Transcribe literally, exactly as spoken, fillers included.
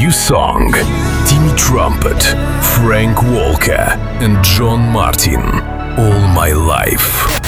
new song. Timmy Trumpet, Frank Walker, and John Martin. All My Life.